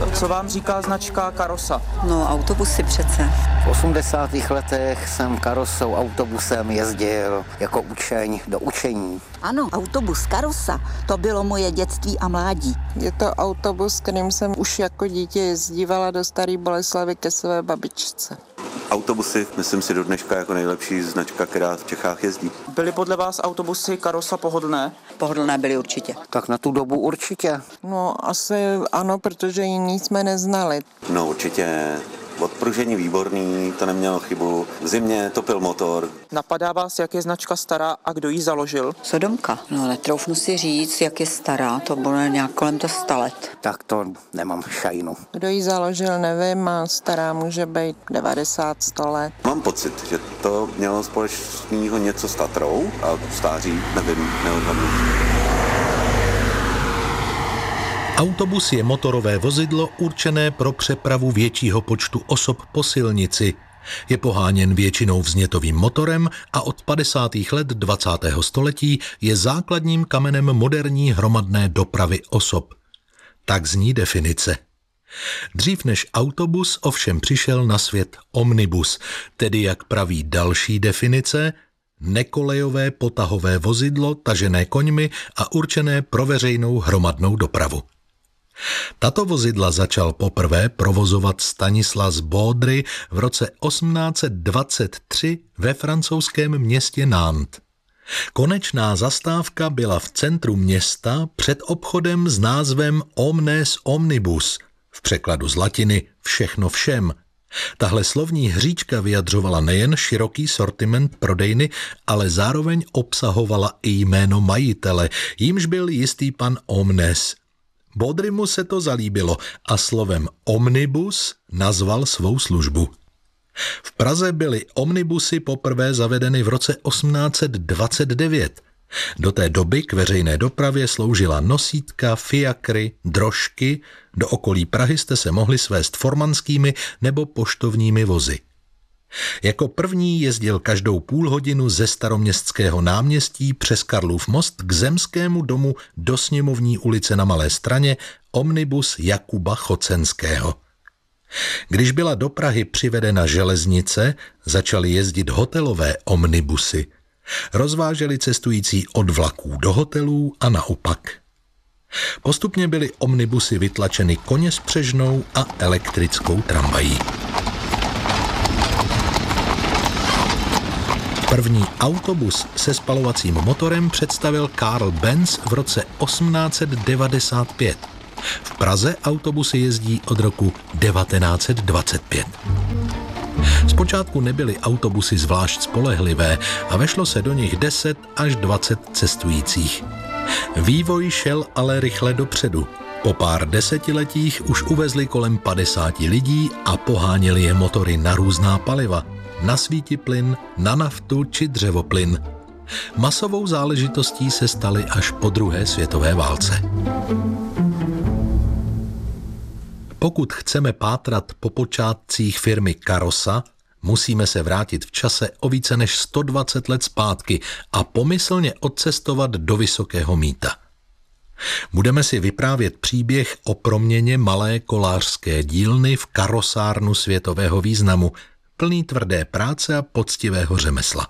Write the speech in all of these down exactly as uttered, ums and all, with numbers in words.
Co vám říká značka Karosa? No, autobusy přece. V osmdesátých letech jsem Karosou autobusem jezdil jako učeň do učení. Ano, autobus Karosa, to bylo moje dětství a mládí. Je to autobus, kterým jsem už jako dítě jezdívala do Staré Boleslavi ke své babičce. Autobusy, myslím si, do dneška jako nejlepší značka, která v Čechách jezdí. Byly podle vás autobusy Karosa pohodlné? Pohodlné byly určitě. Tak na tu dobu určitě. No asi ano, protože jiný jsme neznali. No určitě. Odpružení výborný, to nemělo chybu. V zimě topil motor. Napadá vás, jak je značka stará a kdo ji založil? Sodomka. No, netroufnu si říct, jak je stará, to bylo nějak kolem to sta let. Tak to nemám šajnu. Kdo ji založil, nevím, a stará může být devadesát, sto let. Mám pocit, že to mělo společného něco s Tatrou a stáří, nevím, neodhadnu. Autobus je motorové vozidlo určené pro přepravu většího počtu osob po silnici. Je poháněn většinou vznětovým motorem a od padesátých let dvacátého století je základním kamenem moderní hromadné dopravy osob. Tak zní definice. Dřív než autobus ovšem přišel na svět omnibus, tedy jak praví další definice, nekolejové potahové vozidlo tažené koňmi a určené pro veřejnou hromadnou dopravu. Tato vozidla začal poprvé provozovat Stanislas Baudry v roce osmnáct set dvacet tři ve francouzském městě Nantes. Konečná zastávka byla v centru města před obchodem s názvem Omnes Omnibus, v překladu z latiny všechno všem. Tahle slovní hříčka vyjadřovala nejen široký sortiment prodejny, ale zároveň obsahovala i jméno majitele, jímž byl jistý pan Omnes. Baudrymu se to zalíbilo a slovem omnibus nazval svou službu. V Praze byly omnibusy poprvé zavedeny v roce osmnáct set dvacet devět. Do té doby k veřejné dopravě sloužila nosítka, fiakry, drožky, do okolí Prahy jste se mohli svést formanskými nebo poštovními vozy. Jako první jezdil každou půl hodinu ze Staroměstského náměstí přes Karlův most k Zemskému domu do Sněmovní ulice na Malé Straně omnibus Jakuba Chocenského. Když byla do Prahy přivedena železnice, začaly jezdit hotelové omnibusy. Rozváželi cestující od vlaků do hotelů a naopak. Postupně byly omnibusy vytlačeny koně s přežnou a elektrickou tramvají. První autobus se spalovacím motorem představil Karl Benz v roce osmnáct set devadesát pět. V Praze autobusy jezdí od roku devatenáct set dvacet pět. Zpočátku nebyly autobusy zvlášť spolehlivé a vešlo se do nich deset až dvacet cestujících. Vývoj šel ale rychle dopředu. Po pár desetiletích už uvezli kolem padesáti lidí a poháněli je motory na různá paliva. Na svítiplyn, na naftu či dřevoplyn. Masovou záležitostí se staly až po druhé světové válce. Pokud chceme pátrat po počátcích firmy Karosa, musíme se vrátit v čase o více než sto dvacet let zpátky a pomyslně odcestovat do Vysokého Mýta. Budeme si vyprávět příběh o proměně malé kolářské dílny v karosárnu světového významu, plný tvrdé práce a poctivého řemesla.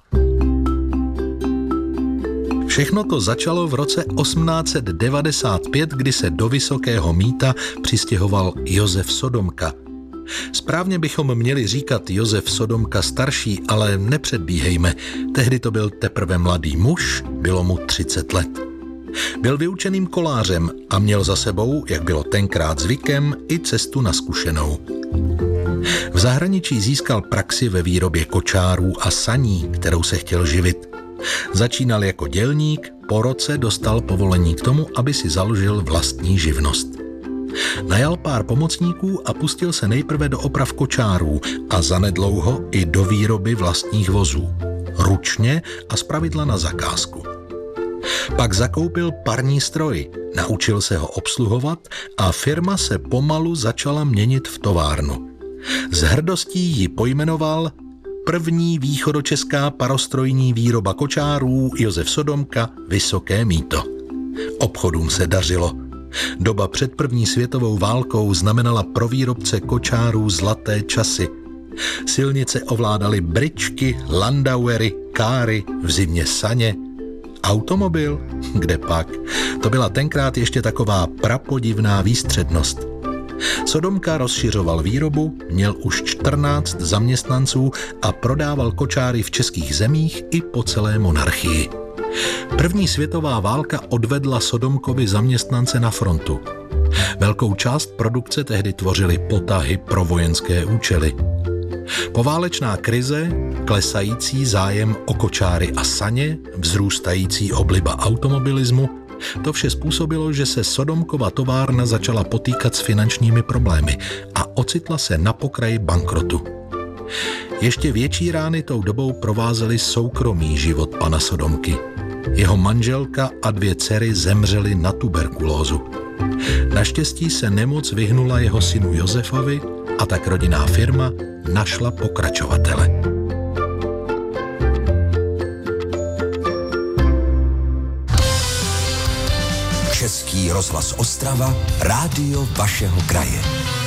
Všechno to začalo v roce osmnáct set devadesát pět, kdy se do Vysokého Mýta přistěhoval Josef Sodomka. Správně bychom měli říkat Josef Sodomka starší, ale nepředbíhejme, tehdy to byl teprve mladý muž, bylo mu třicet let. Byl vyučeným kolářem a měl za sebou, jak bylo tenkrát zvykem, i cestu na zkušenou. V zahraničí získal praxi ve výrobě kočárů a saní, kterou se chtěl živit. Začínal jako dělník, po roce dostal povolení k tomu, aby si založil vlastní živnost. Najal pár pomocníků a pustil se nejprve do oprav kočárů a zanedlouho i do výroby vlastních vozů. Ručně a zpravidla na zakázku. Pak zakoupil parní stroj, naučil se ho obsluhovat a firma se pomalu začala měnit v továrnu. S hrdostí ji pojmenoval první východočeská parostrojní výroba kočárů Josef Sodomka Vysoké Mýto. Obchodům se dařilo. Doba před první světovou válkou znamenala pro výrobce kočárů zlaté časy. Silnice ovládaly bryčky, landauery, káry, v zimě saně. Automobil? Kde pak? To byla tenkrát ještě taková prapodivná výstřednost. Sodomka rozšiřoval výrobu, měl už čtrnáct zaměstnanců a prodával kočáry v českých zemích i po celé monarchii. První světová válka odvedla Sodomkovi zaměstnance na frontu. Velkou část produkce tehdy tvořily potahy pro vojenské účely. Poválečná krize, klesající zájem o kočáry a saně, vzrůstající obliba automobilismu, to vše způsobilo, že se Sodomkova továrna začala potýkat s finančními problémy a ocitla se na pokraji bankrotu. Ještě větší rány tou dobou provázely soukromý život pana Sodomky. Jeho manželka a dvě dcery zemřely na tuberkulózu. Naštěstí se nemoc vyhnula jeho synu Josefovi a tak rodinná firma našla pokračovatele. Český rozhlas Ostrava, rádio vašeho kraje.